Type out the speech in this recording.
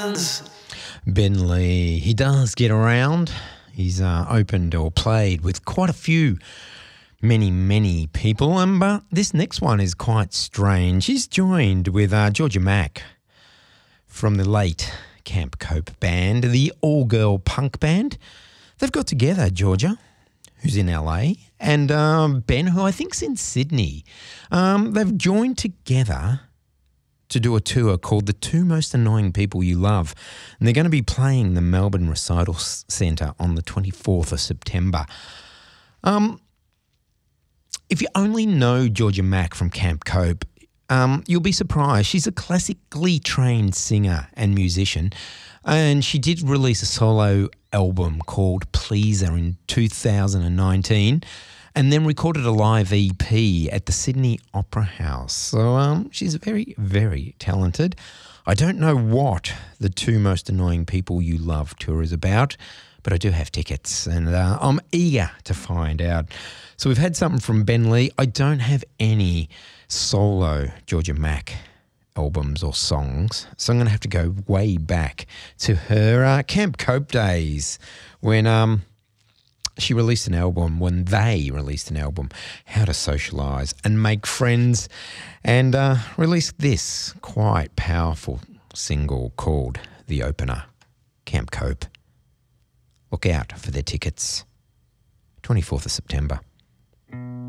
Ben Lee, he does get around. He's opened or played with quite a few, many people. But this next one is quite strange. He's joined with Georgia Mack from the late Camp Cope band, the all-girl punk band. They've got together Georgia, who's in LA, and Ben, who I think's in Sydney. They've joined together to do a tour called The Two Most Annoying People You Love. And they're going to be playing the Melbourne Recital Centre on the 24th of September. If you only know Georgia Mack from Camp Cope, you'll be surprised. She's a classically trained singer and musician, and she did release a solo album called Pleaser in 2019, and then recorded a live EP at the Sydney Opera House. So she's very, very talented. I don't know what The Two Most Annoying People You Love tour is about, but I do have tickets, and I'm eager to find out. So we've had something from Ben Lee. I don't have any solo Georgia Mack albums or songs, so I'm going to have to go way back to her Camp Cope days when she released an album, when they released an album, How to Socialise and Make Friends, and released this quite powerful single called The Opener, Camp Cope. Look out for their tickets, 24th of September.